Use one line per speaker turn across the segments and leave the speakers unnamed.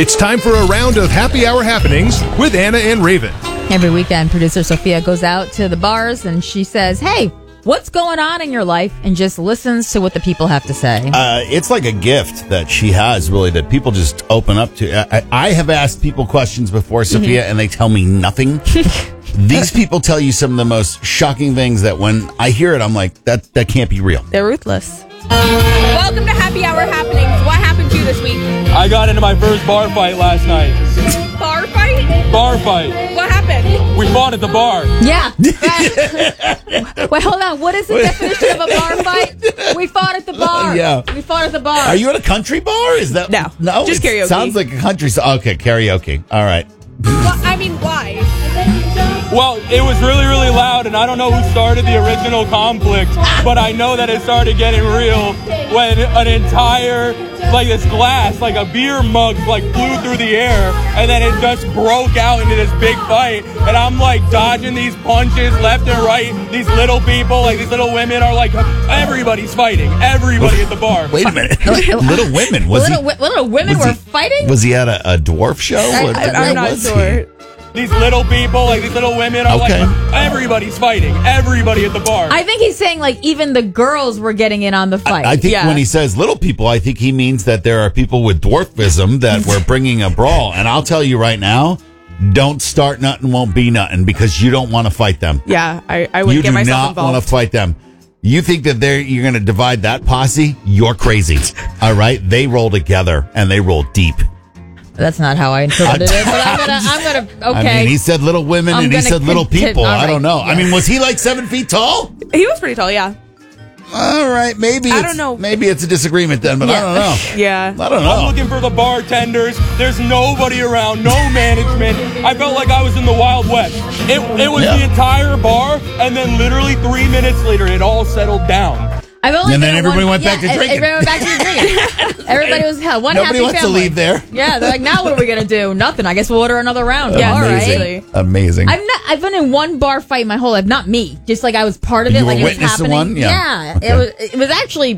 It's time for a round of happy hour happenings with Anna and Raven.
Every weekend, producer Sophia goes out to the bars and she says, hey, what's going on in your life? And just listens to what the people have to say.
It's like a gift that she has, really, that people just open up to. I have asked people questions before, Sophia, and they tell me nothing. These people tell you some of the most shocking things that when I hear it, I'm like, that can't be real.
They're ruthless.
Welcome to Happy Hour Happenings. What happened to you this week?
I got into my first bar fight last night.
Bar fight?
Bar fight.
What happened?
We fought at the bar.
Yeah. Wait, hold on. What is the definition of a bar fight? We fought at the bar.
Yeah.
We fought at the bar.
Are you at a country bar? Is that
No, just karaoke.
Sounds like a country. Okay, karaoke. All right.
Why?
Well, it was really, really loud, and I don't know who started the original conflict, but I know that it started getting real when an entire, this glass, a beer mug, flew through the air, and then it just broke out into this big fight, and I'm, dodging these punches left and right. These little people, these little women are everybody's fighting. Everybody at the bar.
Wait a minute. Little women.
Little women were fighting?
Was he at a dwarf show?
I'm not sure.
These little people, these little women are everybody's fighting. Everybody at the bar.
I think he's saying, even the girls were getting in on the fight.
I think when he says little people, I think he means that there are people with dwarfism that were bringing a brawl. And I'll tell you right now, don't start nothing, won't be nothing, because you don't want to fight them.
Yeah, I wouldn't get myself involved.
You do not want to fight them. You think that you're going to divide that posse? You're crazy. All right? They roll together, and they roll deep.
That's not how I interpreted it, but I'm gonna. Okay.
I mean, he said little women and he said little people. I don't know.
Yeah.
I mean, was he 7 feet tall?
He was pretty tall, yeah.
All right, maybe. I don't know. Maybe it's a disagreement then, but I don't know.
Yeah.
I don't know.
I'm looking for the bartenders. There's nobody around, no management. I felt like I was in the Wild West. It was the entire bar, and then literally 3 minutes later, it all settled down.
And then everybody went back to drinking.
Everybody went back to drinking. Everybody was one
Nobody
happy
wants
family.
to leave there.
Yeah, they're like, now what are we gonna do? Nothing. I guess we'll order another round.
Yeah,
amazing.
All right.
Amazing.
I've been in one bar fight my whole life. Not me. Just I was part of it.
You were
it was
witness to
happening.
one? Yeah.
Okay. It was actually.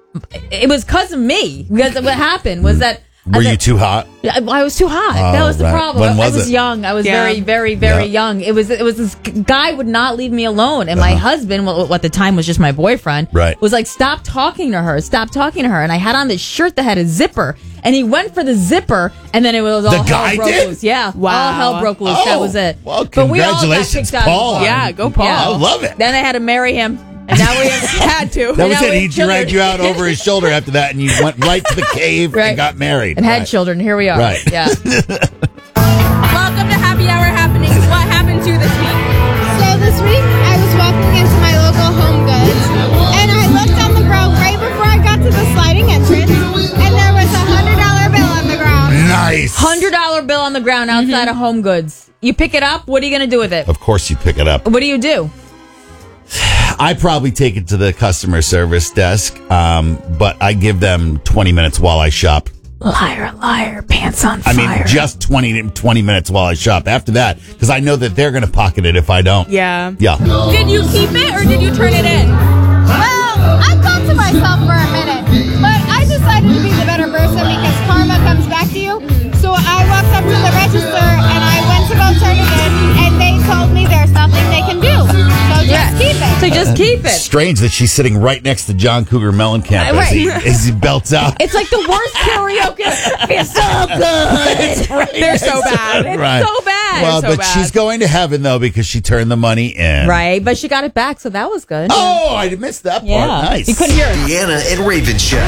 It was because of me. Because what happened was that.
Were you too hot?
I was too hot. That was the problem.
When was
I was
it?
young. I was very, very, very young. It was this guy would not leave me alone, and my husband, well, at the time was just my boyfriend, was like, "Stop talking to her. Stop talking to her." And I had on this shirt that had a zipper, and he went for the zipper, and then it was all hell broke loose. Yeah,
wow,
all hell broke loose. That was it.
Well,
but we all got
congratulations,
kicked out.
Paul.
Yeah, go Paul.
Yeah.
I love it.
Then they had to marry him. And now we had to.
That was
now
it. He dragged you out over his shoulder after that, and you went right to the cave and got married.
And had children. Here we are.
Right.
Yeah.
Welcome to Happy Hour Happenings. What happened to you this week?
So this week, I was walking into my local Home Goods, and I looked on the ground right before I got to the sliding entrance, and there was a $100 bill on the ground.
Nice.
$100 bill on the ground outside of Home Goods. You pick it up. What are you going to do with it?
Of course you pick it up.
What do you do?
I probably take it to the customer service desk, but I give them 20 minutes while I shop.
Liar, liar, pants on fire.
I mean, just 20 minutes while I shop. After that, because I know that they're going to pocket it if I don't.
Yeah.
Yeah.
Did you keep it or did you turn it in?
Well, I thought to myself for a minute, but I decided to be the better person because karma comes back to you. So I walked up to the register and I went to go turn it in, and they told me there's nothing they can do. So just keep it.
So just keep it.
Strange that she's sitting right next to John Cougar Mellencamp as he belts out.
It's like the worst karaoke. It's so good.
It's right.
They're so bad.
It's so bad.
Well,
so
but
bad.
she's going to heaven, though, because she turned the money in.
Right, but she got it back, so that was good.
Oh, I missed that part.
Yeah.
Nice.
You couldn't hear it.
Deanna and Raven Show.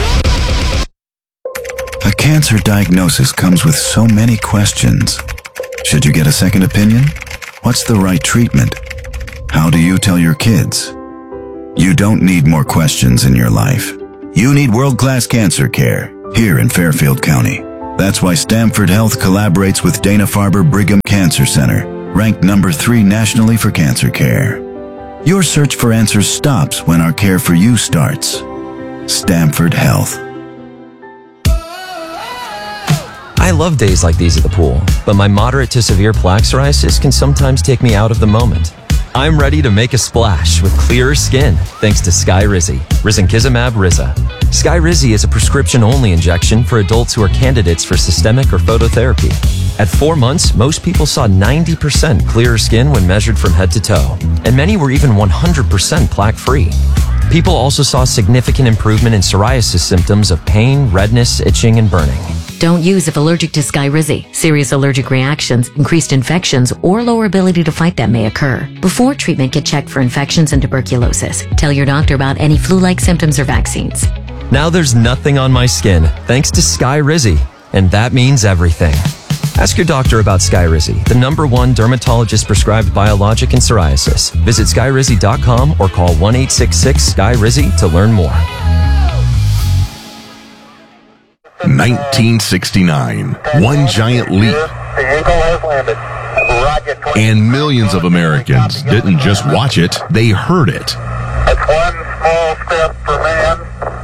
A cancer diagnosis comes with so many questions. Should you get a second opinion? What's the right treatment? How do you tell your kids? You don't need more questions in your life. You need world-class cancer care here in Fairfield County. That's why Stamford Health collaborates with Dana-Farber Brigham Cancer Center, ranked number 3 nationally for cancer care. Your search for answers stops when our care for you starts. Stamford Health.
I love days like these at the pool, but my moderate to severe plaque psoriasis can sometimes take me out of the moment. I'm ready to make a splash with clearer skin thanks to Sky Rizzy, Risankizumab Rizza. Skyrizi is a prescription-only injection for adults who are candidates for systemic or phototherapy. At 4 months, most people saw 90% clearer skin when measured from head to toe, and many were even 100% plaque-free. People also saw significant improvement in psoriasis symptoms of pain, redness, itching, and burning.
Don't use if allergic to Skyrizi. Serious allergic reactions, increased infections, or lower ability to fight them may occur. Before treatment, get checked for infections and tuberculosis. Tell your doctor about any flu-like symptoms or vaccines.
Now there's nothing on my skin, thanks to Skyrizi, and that means everything. Ask your doctor about Skyrizi, the #1 dermatologist-prescribed biologic in psoriasis. Visit Skyrizi.com or call 1-866-SKY-RIZI to learn more.
1969. One giant leap. And millions of Americans didn't just watch it, they heard it.
That's one small step for man,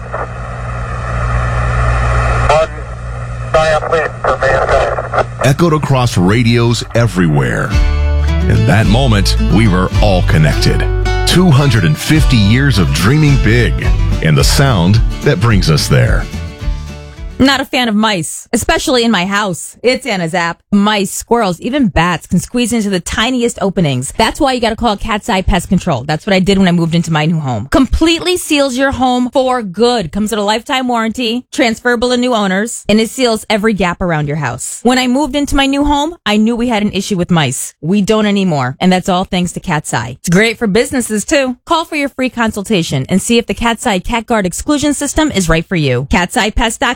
one giant leap for mankind.
Echoed across radios everywhere. In that moment, we were all connected. 250 years of dreaming big, and the sound that brings us there.
Not a fan of mice, especially in my house. It's Anna's app. Mice, squirrels, even bats can squeeze into the tiniest openings. That's why you gotta call Cat's Eye Pest Control. That's what I did when I moved into my new home. Completely seals your home for good. Comes with a lifetime warranty, transferable to new owners, and it seals every gap around your house. When I moved into my new home, I knew we had an issue with mice. We don't anymore, and that's all thanks to Cat's Eye. It's great for businesses too. Call for your free consultation and see if the Cat's Eye Cat Guard exclusion system is right for you. Cat'sEyePest.com.